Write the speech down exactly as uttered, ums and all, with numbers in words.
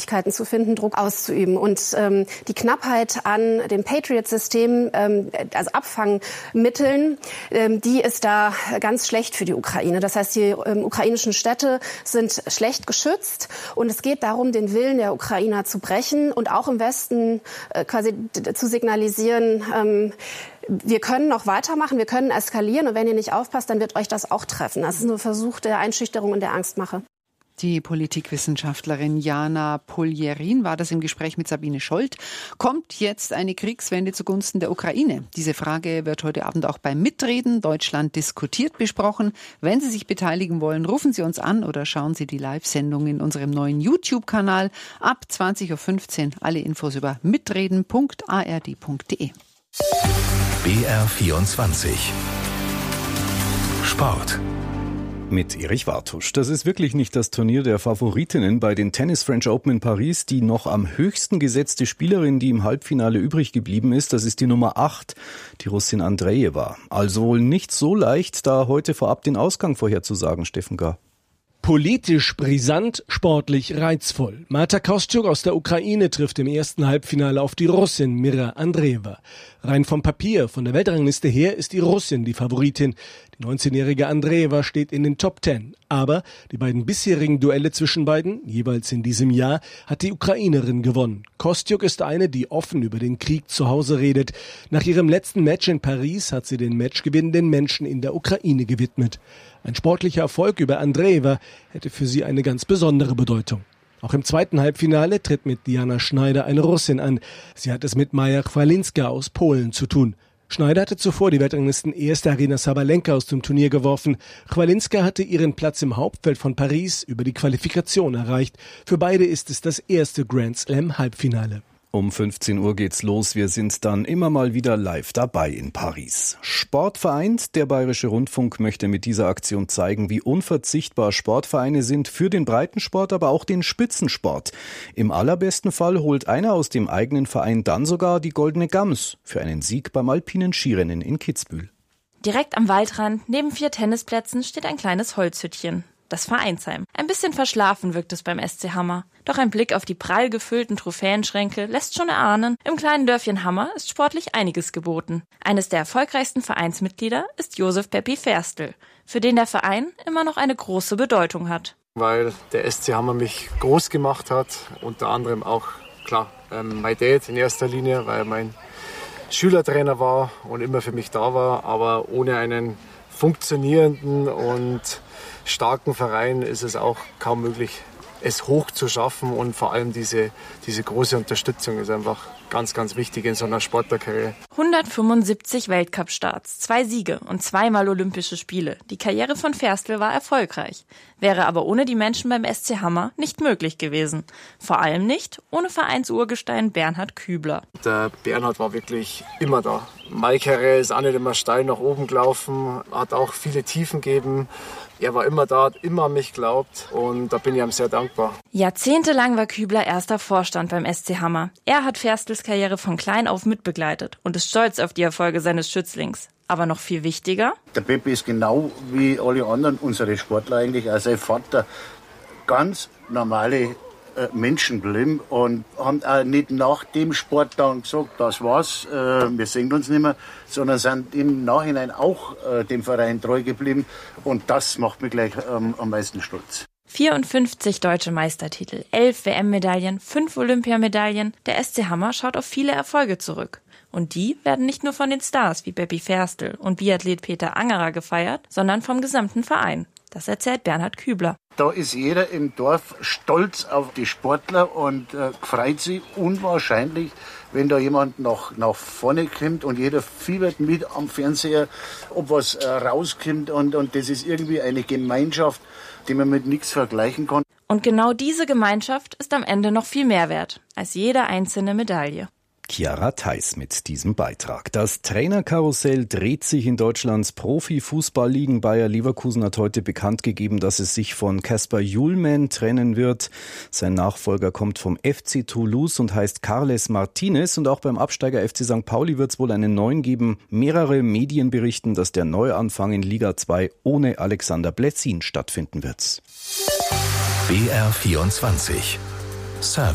Möglichkeiten zu finden, Druck auszuüben. Und ähm, die Knappheit an dem Patriot-System, ähm, also Abfangmitteln, ähm, die ist da ganz schlecht für die Ukraine. Das heißt, die ähm, ukrainischen Städte sind schlecht geschützt. Und es geht darum, den Willen der Ukrainer zu brechen und auch im Westen äh, quasi d- zu signalisieren, ähm, wir können noch weitermachen, wir können eskalieren und wenn ihr nicht aufpasst, dann wird euch das auch treffen. Das ist nur ein Versuch der Einschüchterung und der Angstmache. Die Politikwissenschaftlerin Jana Poljerin war das im Gespräch mit Sabine Scholz. Kommt jetzt eine Kriegswende zugunsten der Ukraine? Diese Frage wird heute Abend auch beim Mitreden Deutschland diskutiert besprochen. Wenn Sie sich beteiligen wollen, rufen Sie uns an oder schauen Sie die Live-Sendung in unserem neuen YouTube-Kanal ab zwanzig Uhr fünfzehn. Alle Infos über mitreden punkt a r d punkt d e. B R vierundzwanzig Sport mit Erich Wartusch. Das ist wirklich nicht das Turnier der Favoritinnen bei den Tennis French Open in Paris. Die noch am höchsten gesetzte Spielerin, die im Halbfinale übrig geblieben ist, das ist die Nummer acht, die Russin Andreeva. Also wohl nicht so leicht, da heute vorab den Ausgang vorherzusagen, Steffen Gar. Politisch brisant, sportlich reizvoll. Marta Kostyuk aus der Ukraine trifft im ersten Halbfinale auf die Russin Mira Andreeva. Rein vom Papier, von der Weltrangliste her, ist die Russin die Favoritin. Die neunzehnjährige Andreeva steht in den Top Ten. Aber die beiden bisherigen Duelle zwischen beiden, jeweils in diesem Jahr, hat die Ukrainerin gewonnen. Kostyuk ist eine, die offen über den Krieg zu Hause redet. Nach ihrem letzten Match in Paris hat sie den Matchgewinn den Menschen in der Ukraine gewidmet. Ein sportlicher Erfolg über Andreeva hätte für sie eine ganz besondere Bedeutung. Auch im zweiten Halbfinale tritt mit Diana Schneider eine Russin an. Sie hat es mit Maja Chwalinska aus Polen zu tun. Schneider hatte zuvor die Weltranglisten erste Aryna Sabalenka aus dem Turnier geworfen. Chwalinska hatte ihren Platz im Hauptfeld von Paris über die Qualifikation erreicht. Für beide ist es das erste Grand Slam Halbfinale. Um fünfzehn Uhr geht's los. Wir sind dann immer mal wieder live dabei in Paris. Sport vereint. Der Bayerische Rundfunk möchte mit dieser Aktion zeigen, wie unverzichtbar Sportvereine sind für den Breitensport, aber auch den Spitzensport. Im allerbesten Fall holt einer aus dem eigenen Verein dann sogar die Goldene Gams für einen Sieg beim alpinen Skirennen in Kitzbühel. Direkt am Waldrand, neben vier Tennisplätzen, steht ein kleines Holzhüttchen. Das Vereinsheim. Ein bisschen verschlafen wirkt es beim S C Hammer. Doch ein Blick auf die prall gefüllten Trophäenschränke lässt schon erahnen, im kleinen Dörfchen Hammer ist sportlich einiges geboten. Eines der erfolgreichsten Vereinsmitglieder ist Josef Peppi Ferstl, für den der Verein immer noch eine große Bedeutung hat. Weil der S C Hammer mich groß gemacht hat, unter anderem auch, klar, ähm, mein Dad in erster Linie, weil er mein Schülertrainer war und immer für mich da war, aber ohne einen funktionierenden und starken Verein ist es auch kaum möglich, es hoch zu schaffen und vor allem diese, diese große Unterstützung ist einfach ganz, ganz wichtig in so einer Sportlerkarriere. hundertfünfundsiebzig Weltcup-Starts, zwei Siege und zweimal Olympische Spiele. Die Karriere von Ferstl war erfolgreich, wäre aber ohne die Menschen beim S C Hammer nicht möglich gewesen. Vor allem nicht ohne Vereinsurgestein Bernhard Kübler. Der Bernhard war wirklich immer da. Meine Karriere ist auch nicht immer steil nach oben gelaufen, hat auch viele Tiefen gegeben. Er war immer da, hat immer an mich geglaubt und da bin ich ihm sehr dankbar. Jahrzehntelang war Kübler erster Vorstand beim S C Hammer. Er hat Ferstls Karriere von klein auf mitbegleitet und ist stolz auf die Erfolge seines Schützlings. Aber noch viel wichtiger? Der Peppi ist genau wie alle anderen unsere Sportler eigentlich, auch sein Vater, ganz normale äh, Menschen geblieben und haben auch nicht nach dem Sport dann gesagt, das war's, äh, wir sehen uns nicht mehr, sondern sind im Nachhinein auch äh, dem Verein treu geblieben und das macht mich gleich ähm, am meisten stolz. vierundfünfzig deutsche Meistertitel, elf W M-Medaillen, fünf Olympiamedaillen. Der S C Hammer schaut auf viele Erfolge zurück. Und die werden nicht nur von den Stars wie Peppi Ferstl und Biathlet Peter Angerer gefeiert, sondern vom gesamten Verein. Das erzählt Bernhard Kübler. Da ist jeder im Dorf stolz auf die Sportler und äh, freut sich unwahrscheinlich, wenn da jemand nach, nach vorne kommt und jeder fiebert mit am Fernseher, ob was äh, rauskommt und, und das ist irgendwie eine Gemeinschaft, die man mit nichts vergleichen kann. Und genau diese Gemeinschaft ist am Ende noch viel mehr wert als jede einzelne Medaille. Chiara Theiss mit diesem Beitrag. Das Trainerkarussell dreht sich in Deutschlands Profifußballligen. Bayer Leverkusen hat heute bekannt gegeben, dass es sich von Kasper Hjulmand trennen wird. Sein Nachfolger kommt vom F C Toulouse und heißt Carles Martinez. Und auch beim Absteiger F C Sankt Pauli wird es wohl einen neuen geben. Mehrere Medien berichten, dass der Neuanfang in Liga zwei ohne Alexander Blessin stattfinden wird. B R vierundzwanzig Service